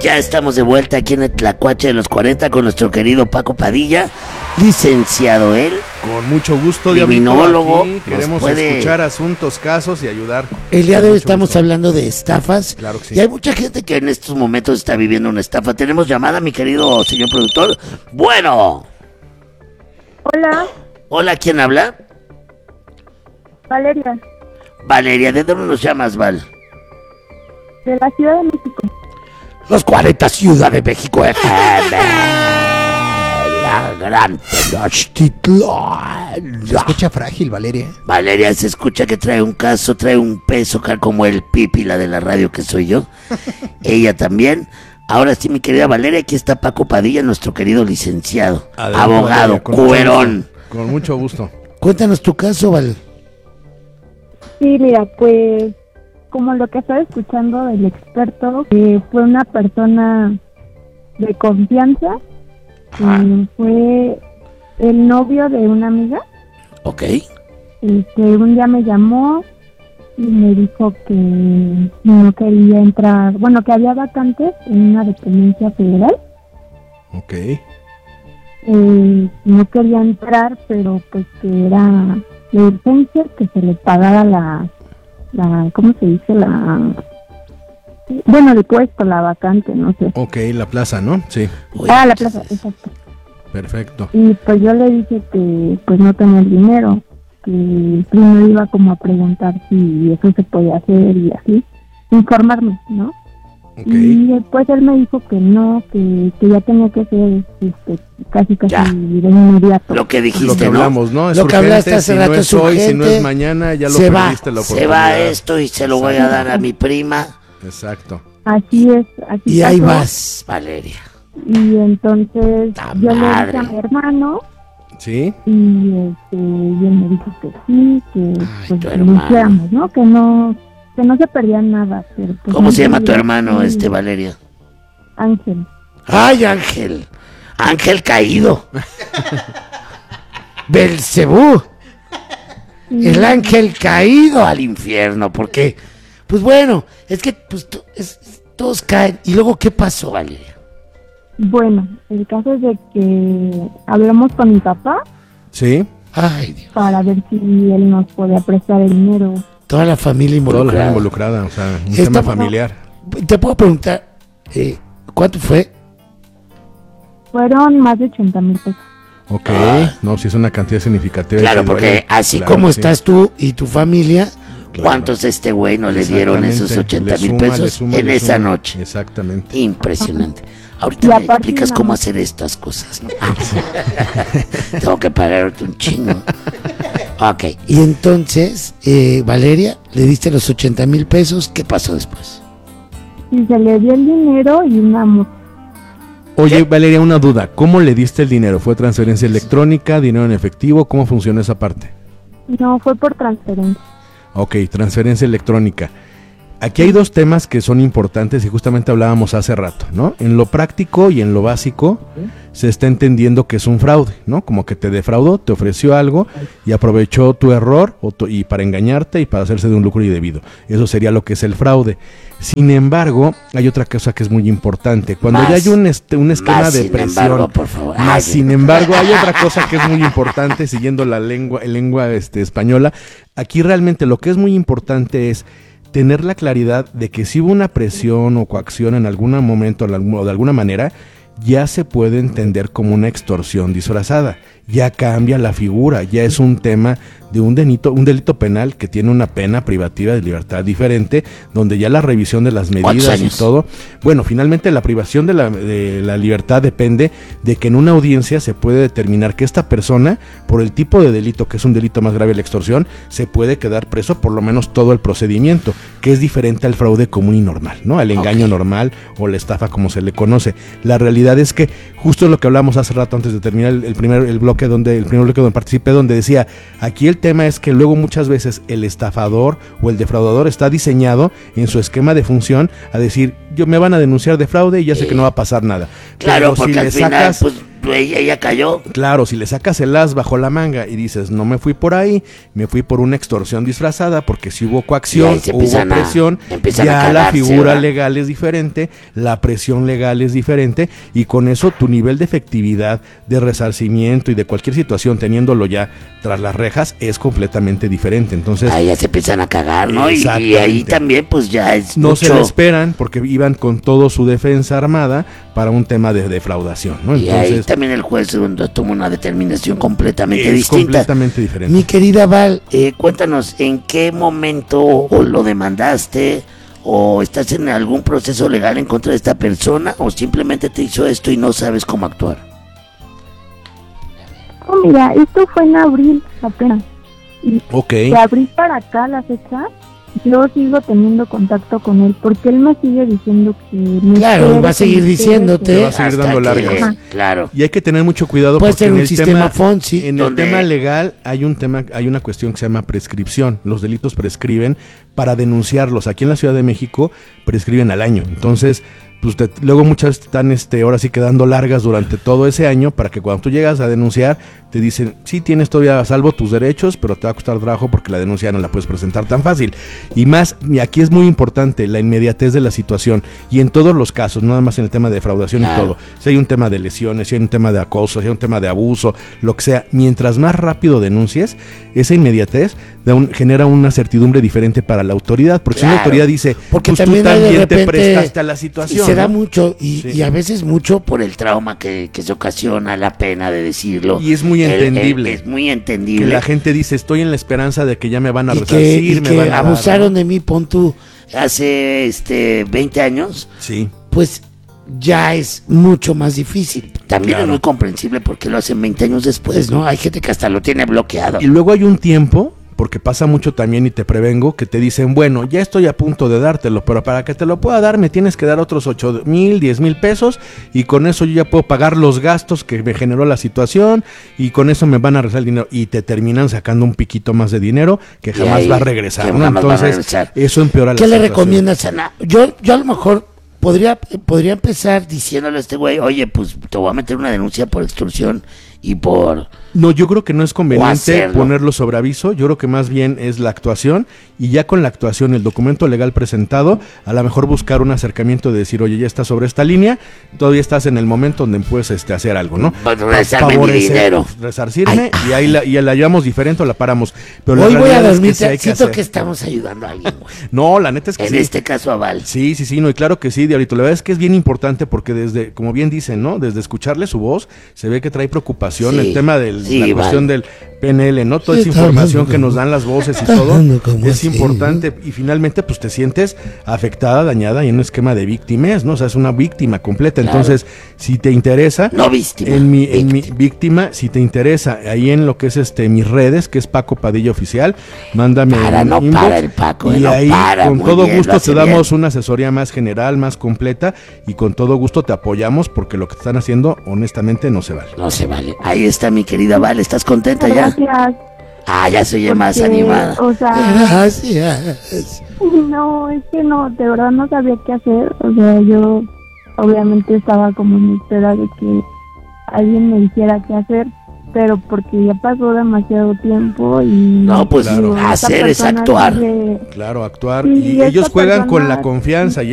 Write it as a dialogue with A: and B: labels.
A: Ya estamos de vuelta aquí en el Tlacuache de los 40 con nuestro querido Paco Padilla, licenciado él.
B: Con mucho gusto,
A: criminólogo.
B: Queremos escuchar asuntos, casos y ayudar.
A: El día de hoy estamos hablando de estafas.
B: Claro que sí.
A: Y hay mucha gente que en estos momentos está viviendo una estafa. Tenemos llamada, mi querido señor productor. Bueno.
C: Hola.
A: Hola, ¿quién habla?
C: Valeria.
A: Valeria, ¿de dónde nos llamas, Val?
C: De la Ciudad de México.
A: Los 40 Ciudad de México FM. La gran Tenochtitlán.
D: Se escucha frágil, Valeria.
A: Valeria se escucha que trae un caso, trae un peso, como el Pípila de la radio que soy yo. Ella también. Ahora sí, mi querida Valeria, aquí está Paco Padilla, nuestro querido licenciado,
B: adelante,
A: abogado,
B: Valeria,
A: cuerón.
B: Con mucho gusto.
A: Cuéntanos tu caso, Val.
C: Sí, mira, pues como lo que estaba escuchando del experto, fue una persona de confianza, fue el novio de una amiga.
A: Ok.
C: Un día me llamó y me dijo que no quería entrar, bueno, que había vacantes en una dependencia federal.
B: Ok.
C: No quería entrar, pero pues que era de urgencia, que se le pagara la ¿cómo se dice? Bueno, el puesto, la vacante, no sé.
B: Ok, la plaza, ¿no? Sí.
C: La plaza, exacto.
B: Perfecto.
C: Y pues yo le dije que pues no tenía el dinero, que primero iba como a preguntar si eso se podía hacer y así, informarme, ¿no?
B: Okay.
C: Y después él me dijo que no, que ya tenía que ser casi
A: Ya.
C: de inmediato.
A: Lo que dijiste,
B: Lo que hablamos, ¿no? Es
A: Lo que
B: urgente,
A: hablaste hace
B: si
A: rato
B: no
A: es
B: es hoy, si
A: urgente,
B: no es mañana, ya lo
A: se
B: perdiste la
A: se
B: oportunidad.
A: va esto y se lo voy a dar a mi prima.
B: Exacto.
C: Así es, así
A: Y ahí
C: pasó.
A: vas, Valeria.
C: Y entonces
A: ¡Ta
C: yo le
A: madre!
C: dije a mi hermano
B: ¿Sí?
C: y él me dijo que sí, que
A: Ay,
C: pues
A: tu
C: lo
A: hermano.
C: hiciéramos, ¿no? Que no se perdía nada. Pero, pues,
A: ¿Cómo
C: no
A: se llama tu
C: quería,
A: hermano,
C: sí,
A: Valeria?
C: Ángel.
A: ¡Ay, Ángel! ¡Ángel caído! ¡Belcebú!
C: Y-
A: El ángel caído al infierno, porque, pues bueno, es que pues, todos caen. ¿Y luego qué pasó, Valeria?
C: Bueno, el caso es de que hablamos con mi papá
B: ¿Sí?
A: Ay, Dios.
C: para ver si él nos podía prestar el dinero.
A: Toda la familia
B: Toda la
A: involucrada.
B: involucrada, o sea, un
A: Está-
B: tema familiar.
A: Te puedo preguntar, ¿cuánto fue?
C: Fueron más de 80,000 pesos.
B: Ok, no, si es una cantidad significativa.
A: Claro,
B: sí
A: porque
B: duele.
A: así
B: Claro
A: como
B: que sí.
A: estás tú y tu familia,
B: Claro.
A: ¿cuántos güey no le dieron esos
B: Exactamente,
A: 80,000
B: le
A: pesos
B: suma,
A: en
B: le
A: esa
B: suma.
A: noche?
B: Exactamente.
A: Impresionante.
C: Y
A: Ahorita me
C: aparte
A: explicas
C: la-
A: cómo hacer estas cosas, ¿no? Tengo que pagarte un chingo. Ok, y entonces, Valeria, le diste los 80,000 pesos, ¿qué pasó después?
C: Y se le dio el dinero y una moto.
B: Oye, Valeria, una duda. ¿Cómo le diste el dinero? ¿Fue transferencia electrónica, dinero en efectivo? ¿Cómo funcionó esa parte?
C: No, fue por transferencia.
B: Ok, transferencia electrónica. Aquí hay dos temas que son importantes y justamente hablábamos hace rato, ¿no? En lo práctico y en lo básico se está entendiendo que es un fraude, ¿no? Como que te defraudó, te ofreció algo y aprovechó tu error y para engañarte y para hacerse de un lucro indebido. Eso sería lo que es el fraude. Sin embargo, hay otra cosa que es muy importante. Cuando
A: Más,
B: ya hay un esquema
A: más,
B: de
A: sin
B: presión,
A: embargo, por favor.
B: más
A: Ay,
B: sin embargo, hay otra cosa que es muy importante, siguiendo la lengua española. Aquí realmente lo que es muy importante es tener la claridad de que si hubo una presión o coacción en algún momento o de alguna manera, ya se puede entender como una extorsión disfrazada. Ya cambia la figura, ya es un tema de un delito penal que tiene una pena privativa de libertad diferente, donde ya la revisión de las medidas y todo. Bueno, finalmente la privación de la libertad depende de que en una audiencia se puede determinar que esta persona, por el tipo de delito, que es un delito más grave, la extorsión, se puede quedar preso por lo menos todo el procedimiento, que es diferente al fraude común y normal, ¿no? Al engaño normal o la estafa como se le conoce. La realidad es que justo lo que hablamos hace rato antes de terminar el primer bloque donde participé, donde decía, aquí el tema es que luego muchas veces el estafador o el defraudador está diseñado en su esquema de función a decir, me van a denunciar de fraude y ya sé que no va a pasar nada.
A: Claro,
B: pero
A: porque
B: si
A: al
B: le
A: final,
B: sacas,
A: pues, ella cayó.
B: Claro, si le sacas el as bajo la manga y dices, no me fui por ahí, me fui por una extorsión disfrazada, porque si hubo coacción, hubo presión, ya la figura legal es diferente, la presión legal es diferente, y con eso tu nivel de efectividad, de resarcimiento y de cualquier situación, teniéndolo ya tras las rejas, es completamente diferente. Entonces,
A: ahí ya se empiezan a cagar, ¿no? Y ahí también, pues ya es
B: no
A: mucho.
B: se le esperan, porque iban con todo su defensa armada para un tema de defraudación, ¿no?
A: Y entonces, ahí también el juez toma una determinación completamente
B: es
A: distinta.
B: Completamente diferente.
A: Mi querida Val, cuéntanos, ¿en qué momento o lo demandaste o estás en algún proceso legal en contra de esta persona o simplemente te hizo esto y no sabes cómo actuar?
C: Oh, mira, esto fue en abril apenas. Y
B: okay.
C: De abril para acá, la fecha, yo sigo teniendo contacto con él, porque él me sigue diciendo que...
A: Claro, va a seguir diciéndote.
B: Va a seguir dando largas.
A: Claro.
B: Y hay que tener mucho cuidado.
A: Puede ser un sistema Fonzi.
B: En el tema legal hay una cuestión que se llama prescripción. Los delitos prescriben para denunciarlos. Aquí en la Ciudad de México prescriben al año. Entonces, pues luego muchas están ahora sí quedando largas durante todo ese año, para que cuando tú llegas a denunciar te dicen, sí, tienes todavía a salvo tus derechos, pero te va a costar trabajo porque la denuncia no la puedes presentar tan fácil. Y aquí es muy importante la inmediatez de la situación, y en todos los casos, no nada más en el tema de defraudación y todo. Si hay un tema de lesiones, si hay un tema de acoso, si hay un tema de abuso, lo que sea, mientras más rápido denuncies, esa inmediatez genera una certidumbre diferente para la autoridad, porque si la autoridad dice,
A: porque
B: pues
A: también
B: tú también
A: repente
B: te prestaste a la situación.
A: Se da mucho y a veces mucho por el trauma que se ocasiona, la pena de decirlo.
B: Y es muy entendible.
A: Es muy entendible.
B: Que la gente dice, estoy en la esperanza de que ya me van a resarcir, me van a
A: abusaron de mí, pon tú, hace 20 años.
B: Sí.
A: Pues ya es mucho más difícil. También es muy comprensible porque lo hacen 20 años después, ¿no? Hay gente que hasta lo tiene bloqueado.
B: Y luego hay un tiempo, porque pasa mucho también, y te prevengo, que te dicen, bueno, ya estoy a punto de dártelo, pero para que te lo pueda dar me tienes que dar otros 8,000, 10,000 pesos, y con eso yo ya puedo pagar los gastos que me generó la situación, y con eso me van a regresar el dinero, y te terminan sacando un piquito más de dinero que jamás va a regresar, ¿no? Entonces, eso empeora la situación.
A: ¿Qué le recomiendas, Ana? Yo a lo mejor podría empezar diciéndole a este güey, oye, pues te voy a meter una denuncia por extorsión y por...
B: No, yo creo que no es conveniente ponerlo sobre aviso. Yo creo que más bien es la actuación, y ya con la actuación, el documento legal presentado, a lo mejor buscar un acercamiento de decir, oye, ya estás sobre esta línea, todavía estás en el momento donde puedes hacer algo, ¿no? Resarcirme, y ahí la llevamos diferente o la paramos. Pero
A: hoy voy a dormir, siento que estamos ayudando a alguien, güey.
B: No, la neta es que
A: en este caso a Val.
B: Sí, no, y claro que sí, Diablito. La verdad es que es bien importante, porque desde, como bien dicen, ¿no? Desde escucharle su voz, se ve que trae preocupación, el tema de la cuestión del PNL, ¿no? Toda esa información que nos dan las voces y todo es importante, y finalmente pues te sientes afectada, dañada, y en un esquema de víctimas, ¿no? O sea, es una víctima completa. Entonces, si te interesa,
A: no víctima,
B: en mi víctima, si te interesa, ahí en lo que es mis redes, que es Paco Padilla Oficial, mándame
A: un inbox, el Paco,
B: y ahí con todo gusto te damos una asesoría más general, más completa, y con todo gusto te apoyamos, porque lo que te están haciendo, honestamente, no se vale.
A: No se vale. Ahí está mi querida Val, ¿estás contenta ya?
C: Gracias.
A: Ya soy más animada.
C: O sea,
A: gracias.
C: No, es que no, de verdad no sabía qué hacer. O sea, yo obviamente estaba como en espera de que alguien me dijera qué hacer, pero porque ya pasó demasiado tiempo y...
A: No, pues
B: claro,
A: hacer es actuar.
B: Claro, actuar. Y ellos juegan con la confianza, y